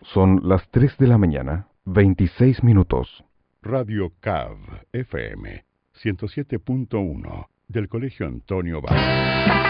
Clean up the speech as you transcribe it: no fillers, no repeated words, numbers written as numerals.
Son las 3 de la mañana, 26 minutos. Radio CAV FM 107.1 del Colegio Antonio Bar.